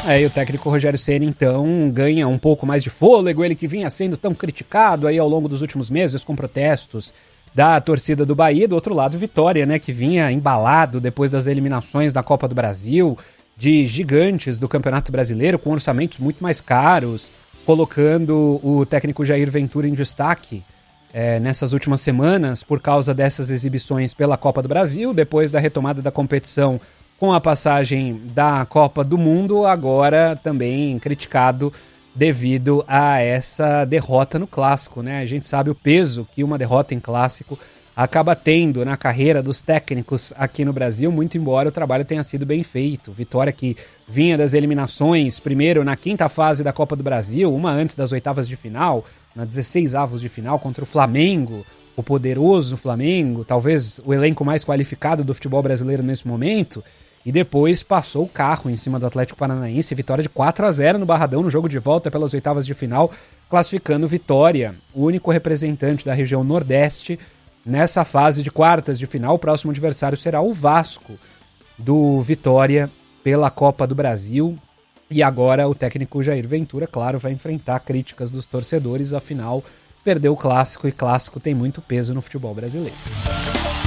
E o técnico Rogério Ceni, então, ganha um pouco mais de fôlego, ele que vinha sendo tão criticado aí ao longo dos últimos meses com protestos da torcida do Bahia. Do outro lado, Vitória, né, que vinha embalado depois das eliminações da Copa do Brasil, de gigantes do Campeonato Brasileiro, com orçamentos muito mais caros, colocando o técnico Jair Ventura em destaque nessas últimas semanas por causa dessas exibições pela Copa do Brasil, depois da retomada da competição com a passagem da Copa do Mundo, agora também criticado devido a essa derrota no Clássico, né? A gente sabe o peso que uma derrota em Clássico acaba tendo na carreira dos técnicos aqui no Brasil, muito embora o trabalho tenha sido bem feito. Vitória que vinha das eliminações, primeiro na quinta fase da Copa do Brasil, uma antes das oitavas de final, na 16avos de final contra o Flamengo, o poderoso Flamengo, talvez o elenco mais qualificado do futebol brasileiro nesse momento, e depois passou o carro em cima do Atlético Paranaense, vitória de 4-0 no Barradão no jogo de volta pelas oitavas de final, classificando Vitória, o único representante da região Nordeste, nessa fase de quartas de final. O próximo adversário será o Vasco do Vitória pela Copa do Brasil. E agora o técnico Jair Ventura, claro, vai enfrentar críticas dos torcedores, afinal perdeu o Clássico e Clássico tem muito peso no futebol brasileiro.